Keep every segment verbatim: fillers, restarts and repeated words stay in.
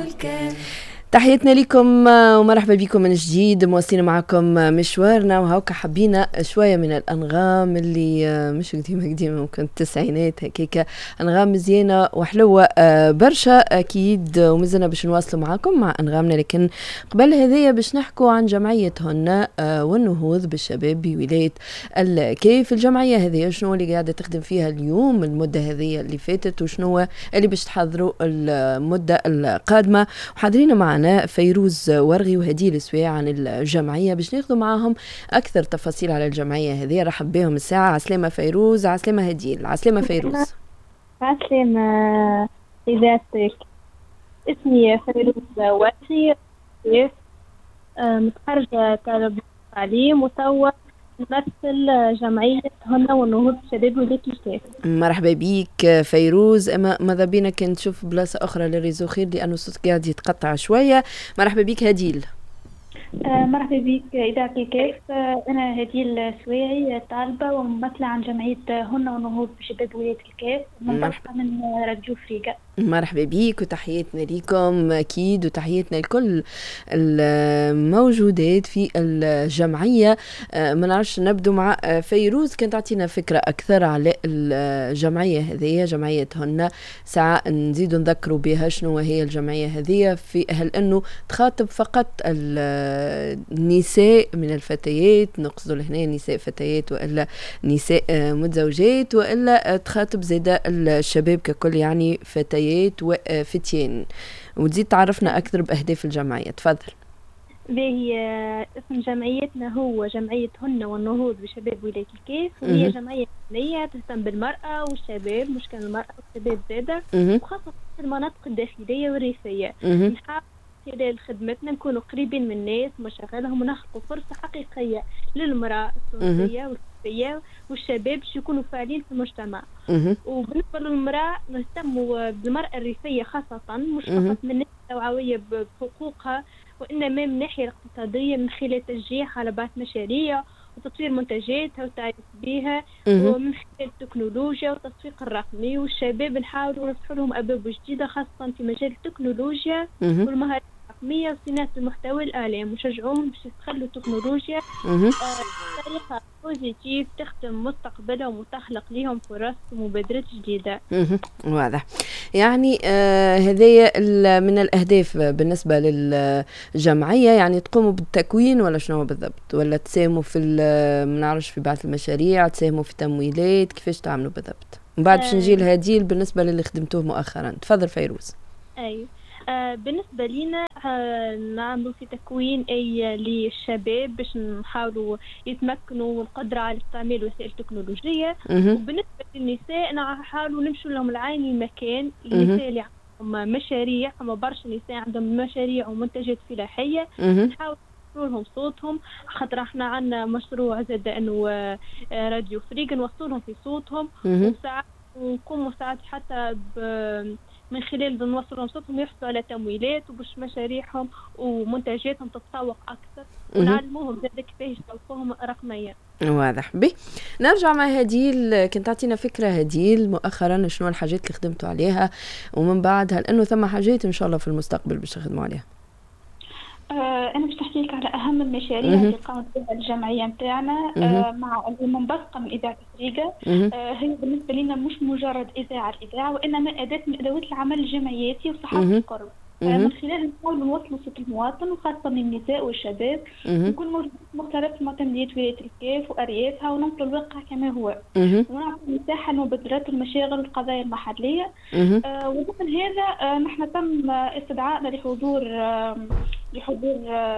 تحياتنا لكم ومرحبا بكم من جديد، مواصلين معكم مشوارنا. وهوكا حبينا شوية من الأنغام اللي مش قديمة قديمة، ممكن التسعينات هكيكا، أنغام مزيانة وحلوة برشا أكيد. ومزلنا باش نواصلوا معكم مع أنغامنا، لكن قبل هذية باش نحكوا عن جمعية هن والنهوض بالشباب بولاية الكيف. الجمعية هذه شنو اللي قاعدة تخدم فيها اليوم المدة هذه اللي فاتت، وشنو اللي باش تحضروا المدة القادمة. وحاضرين معنا فيروز ورغي وهديل السويع عن الجمعية باش ناخذوا معاهم أكثر تفاصيل على الجمعية هذه. رحب بهم الساعة. عسلامة فيروز، عسلامة هديل، عسلامة فيروز. عسلامة سيداتك، اسمي فيروز ورغي، متخرجة تربية وتعليم وتوا نمثل جمعية هن والنهوض بالشباب ولاية الكيف. مرحبا بيك فيروز. اما ماذا بينا كان تشوف بلاصة أخرى للريزو خير لأنه الصوت قاعد يتقطع شوية. مرحبا بيك هديل. آه مرحبا بك إذاعة الكيف. آه أنا هديل سويعي، طالبة وممثلة عن جمعية هن والنهوض بالشباب ولاية الكيف، منطلقة من راديو فريقة. مرحبا بيك وتحياتنا لكم أكيد، وتحياتنا لكل الموجودات في الجمعية. ما نعرفش نبدو مع فيروز، كانت تعطينا فكرة أكثر على الجمعية هذه، جمعية هن. ساعة نزيد نذكروا بها شنو هي الجمعية هذه، في هل أنه تخاطب فقط النساء من الفتيات، نقصد هنا نساء فتيات وإلا نساء متزوجات، وإلا تخاطب زيادة الشباب ككل، يعني فتيات وفتيان. وتزيد تعرفنا أكثر بأهداف الجمعية. تفضل. باهي، اسم جمعيتنا هو جمعية هن والنهوض بشباب ولاية الكيف، وهي جمعية مدنية تهتم بالمرأة والشباب، مش كان المرأة والشباب زادة، وخاصة في المناطق الداخلية والريفية. نحاول خلال خدمتنا نكونوا قريبين من الناس ومشاغلهم، ونخلقوا فرصة حقيقية للمرأة التونسية والريفية والشباب باش يكونوا فاعلين في المجتمع. وبالنسبة للمرأة نهتموا بالمرأة الريفية خاصة، مش فقط من ناحية توعوية بحقوقها، وإنما من الناحية الاقتصادية من خلال تشجيعها على بعض مشاريع وتطوير منتجاتها والتعريف بها، ومن خلال التكنولوجيا والتسويق الرقمي. والشباب نحاولوا نفتح لهم أبواب جديدة خاصة في مجال التكنولوجيا والمهارات الرقمية وصناعة المحتوى الإعلامي، ونشجعوهم باش يستغلوا التكنولوجيا بطريقة بوزيتيف تخدم مستقبلهم وتخلق لهم فرص ومبادرات جديدة. واضح. يعني آه هذه من الأهداف بالنسبة للجمعية، يعني تقوموا بالتكوين ولا شنو بالضبط، ولا تساهموا في منعرفش في بعض المشاريع، تساهموا في تمويلات، كيفاش تعملوا بالضبط؟ من بعد باش نجي لهديل بالنسبة للي خدمتوه مؤخرا. تفضل فيروز. أي آه بالنسبة لنا آه نعملوا في تكوين أي للشباب باش نحاولوا يتمكنوا والقدرة على استعمال وسائل التكنولوجية. وبالنسبة للنساء نحاولوا نمشوا لهم العين المكان. النساء اللي عندهم مشاريع، هم برشا نساء عندهم مشاريع ومنتجات فلاحية، نحاول نوصلوا صوتهم، خاطر احنا عندنا مشروع زاد انه راديو فريق نوصلهم في صوتهم، وساعات ونقوموا ساعات حتى ب من خلال نوصلهم صوتهم يحصلوا على تمويلات وباش مشاريعهم ومنتجاتهم تتسوق أكثر، ونعلموهم زاد كيفاش يسوقوهم رقميا. واضح. بي نرجع مع هديل. كنت تعطينا فكرة هديل مؤخرا شنو الحاجات اللي خدمتوا عليها، ومن بعد هل انه ثم حاجات ان شاء الله في المستقبل باش تخدموا عليها؟ آه أنا باش نحكي لك على أهم المشاريع اللي قامت بها الجمعية متاعنا آه مع المنبثقة من إذاعة فريقة. آه هي بالنسبة لنا مش مجرد إذاعة الإذاعة، وإنما أداة من أدوات العمل الجمعياتي وصحافة القرب. آه من خلالها نحاول نوصلوا صوت المواطن وخاصة النساء والشباب، نكون موجودين في مختلف معتمديات ولاية الكيف وأريافها، وننقل الواقع كما هو، ونعطي مساحة للمبادرات والمشاغل والقضايا المحلية. آه وضمن هذا آه نحن تم استدعائنا لحضور آه لحضور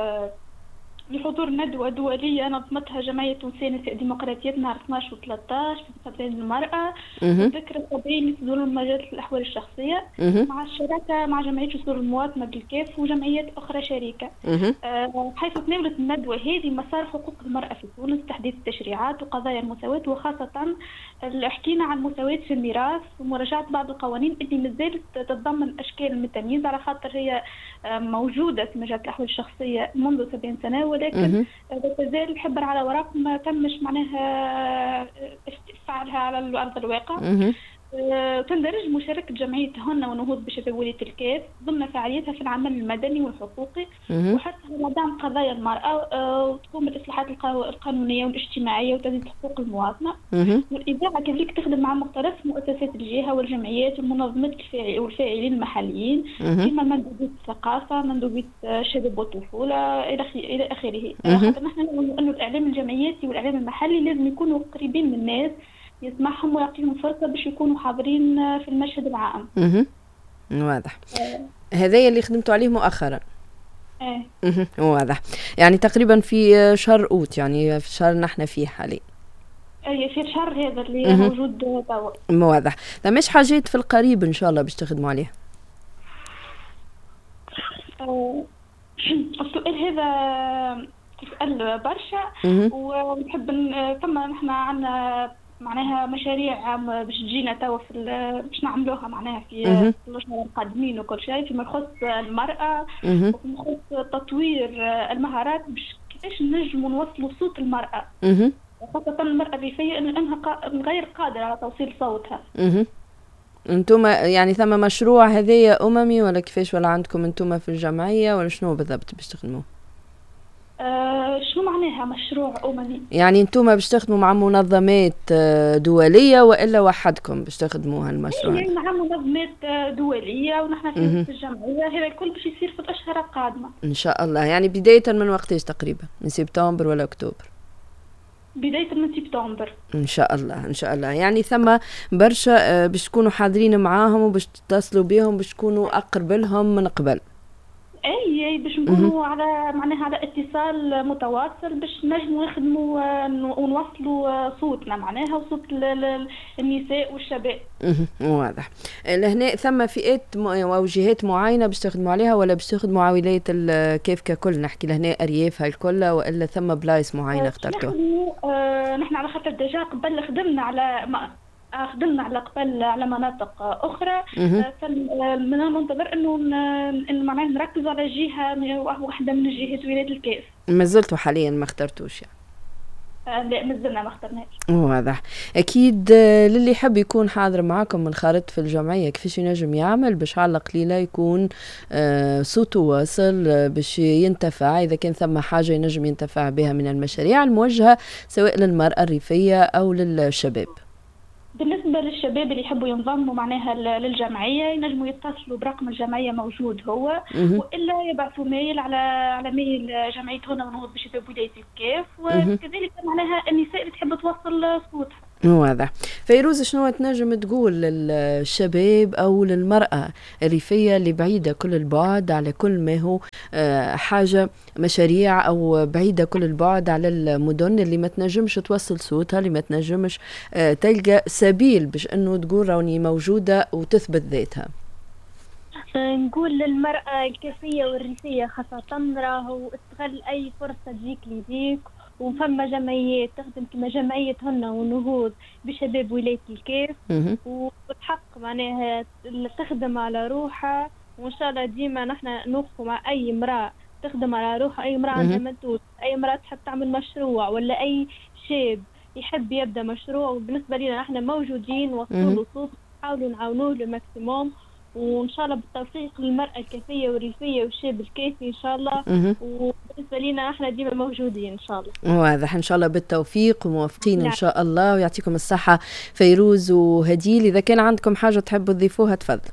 لحضور ندوة دولية نظمتها جمعية تونسية لنساء ديمقراطيات نهار اثناش و ثلاثطاش في قضايا المرأة وذكرى السبعين لصدور المجالات الأحوال الشخصية، مع الشراكة مع جمعية صدور المواطنة بالكيف وجمعيات أخرى شريكة. أه حيث تناولت الندوة هذه مسار حقوق المرأة في تونس، تحديث التشريعات وقضايا المساواة، وخاصة حكينا عن المساواة في الميراث ومراجعة بعض القوانين اللي مازالت تتضمن أشكال متميزة، على خاطر هي موجودة في مجال الأحوال الشخصية منذ سبعين سنة، ولكن تزال الحبر على ورق ما تمش معناها استفعالها على أرض الواقع. تندرج مشاركة جمعية هن ونهوض بشباب ولاية الكاف ضمن فعالياتها في العمل المدني والحقوقي، وحتى على دعم قضايا المرأة، وتقوم بالإصلاحات القانونية والاجتماعية وتزيد حقوق المواطنة. والإذاعة كذلك تخدم مع مختلف مؤسسات الجهة والجمعيات والمنظمات والفاعلين المحليين، كما مندوبية الثقافة، مندوبية الشباب والطفولة إلى آخره. خاطر نحن نؤمن أنه الإعلام الجمعياتي والإعلام المحلي لازم يكونوا قريبين من الناس، يسمعهم ويعطيهم فرصة باش يكونوا حاضرين في المشهد العام. اها واضح. أه. هذا اللي خدمتوا عليه مؤخرا. ايه اها واضح. يعني تقريبا في شهر اوت، يعني في الشهر نحن فيه حاليا. اي في الشهر هذا اللي مه. موجود توا. واضح. مش حاجات في القريب ان شاء الله باش تخدموا عليها؟ أه. السؤال هذا تسأل برشا، ونحب ثم نحن عندنا معناها مشاريع باش تجينا توا في باش نعملوها معناها في الاشهر القادمين وكل شيء فيما يخص المرأة وفيما يخص تطوير المهارات باش كيفاش نجموا نوصلوا صوت المرأة، خاصة المرأة الريفية انها غير قادرة على توصيل صوتها. انتم يعني ثم مشروع هذايا اممي ولا كيفاش، ولا عندكم انتم في الجمعية ولا شنو بالضبط باش تخدموا؟ آه شنو معناها مشروع أممي؟ يعني انتم باش تخدموا مع منظمات دولية وإلا وحدكم باش تخدموا هالمشروع؟ يعني مع منظمات دولية ونحن في, في الجمعية. هذا الكل باش يصير في الأشهر القادمة إن شاء الله. يعني بداية من وقتاش تقريبا؟ من سبتمبر ولا أكتوبر؟ بداية من سبتمبر إن شاء الله. إن شاء الله. يعني ثم برشا باش تكونوا حاضرين معاهم وباش تتصلوا بهم باش تكونوا أقرب لهم من قبل. اي باش نكونوا على معناها على اتصال متواصل باش نجموا نخدموا ونوصلوا صوتنا معناها وصوت النساء والشباب. واضح. لهنا ثم فئات او جهات معينه باش تخدموا عليها ولا باش تخدموا على ولايه الكيف ككل؟ نحكي لهنا ارياف هالكل ولا ثم بلايص معينه اخترتوها؟ آه نحن على خاطر ديجا قبل خدمنا على خدمنا على قبل على مناطق اخرى، فمن المنتظر انه انه معناها نركزوا على جهه واحده من الجهات ولايه الكاف. ما زلتوا حاليا ما اخترتوش يعني؟ آه لا مازلنا ما اخترناش. واضح. اكيد للي يحب يكون حاضر معكم منخرط في الجمعيه كيفاش ينجم يعمل باش على القليله يكون آه صوته واصل باش ينتفع اذا كان ثم حاجه ينجم ينتفع بها من المشاريع الموجهه سواء للمراه الريفيه او للشباب؟ بالنسبة للشباب اللي يحبوا ينضموا معناها للجمعية ينجموا يتصلوا برقم الجمعية موجود هو، وإلا يبعثوا ميل على على ميل جمعية هنا ونهوض بشباب ولاية الكاف، وكذلك معناها النساء اللي تحب توصل صوتها. واضح. فيروز شنو تنجم تقول للشباب أو للمرأة الريفية اللي بعيدة كل البعد على كل ما هو حاجة مشاريع أو بعيدة كل البعد على المدن اللي ما تنجمش توصل صوتها، اللي ما تنجمش تلقى سبيل باش أنه تقول روني موجودة وتثبت ذاتها؟ نقول للمرأة الكيفية والريفية خاصة راهو استغل أي فرصة تجيك ليديك، وفما جمعيات تخدم كما جمعية هنا ونهوض بشباب ولاية الكاف وبالحق معناها تخدم على روحها، وإن شاء الله ديما نحن نوقفوا مع أي امرأة تخدم على روحها، أي امرأة عندها منتوج، أي امرأة تحب تعمل مشروع ولا أي شاب يحب يبدأ مشروع، وبالنسبة لنا نحن موجودين وصلوا صوت نحاولوا نعاونوه للماكسيموم، وإن شاء الله بالتوفيق للمرأة الكيفية والريفية والشاب الكيفي إن شاء الله، وبالنسبة لنا احنا ديما موجودين إن شاء الله. واضح. إن شاء الله بالتوفيق وموفقين نعم. إن شاء الله ويعطيكم الصحة فيروز وهديل. إذا كان عندكم حاجة تحبوا تضيفوها تفضل.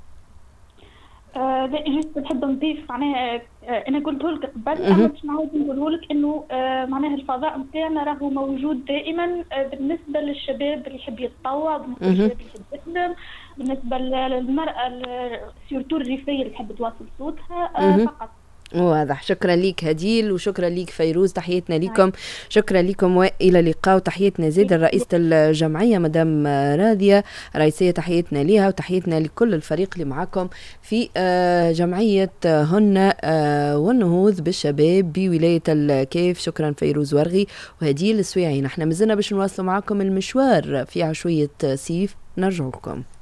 آه لا جيت نحب نضيف معناها آه أنا قلته لك قبل أنا باش نعاود نقوله لك إنه آه معناها الفضاء نتاعنا راهو موجود دائما آه بالنسبة للشباب اللي يحب يتطوع، بالنسبة للشباب اللي يحب يخدم، بالنسبة للمرأة سيرتو الريفية اللي تحب توصل صوتها آه فقط. واضح. شكرا ليك هديل وشكرا ليك فيروز، تحياتنا لكم. شكرا لكم والى اللقاء، وتحياتنا زيد رئيسة الجمعية مدام راضية رئيسية، تحياتنا ليها وتحياتنا لكل الفريق اللي معكم في جمعية هن والنهوض بالشباب بولاية الكيف. شكرا فيروز ورغي وهديل السويعي. نحن مازلنا باش نواصلوا معكم المشوار في عشوية سيف، نرجع لكم.